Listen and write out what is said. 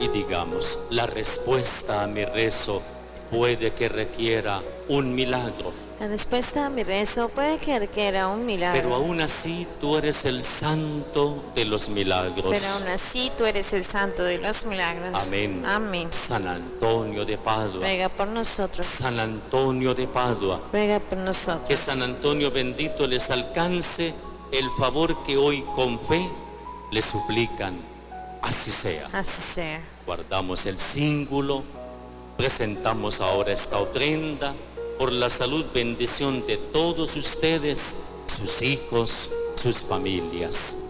y digamos: la respuesta a mi rezo puede que requiera un milagro. La respuesta a mi rezo puede que requiera un milagro. Pero aún así tú eres el santo de los milagros. Pero aún así tú eres el santo de los milagros. Amén. Amén. San Antonio de Padua. Ruega por nosotros. San Antonio de Padua. Ruega por nosotros. Que San Antonio bendito les alcance el favor que hoy con fe le suplican. Así sea. Así sea. Guardamos el cíngulo. Presentamos ahora esta ofrenda por la salud, bendición de todos ustedes, sus hijos, sus familias.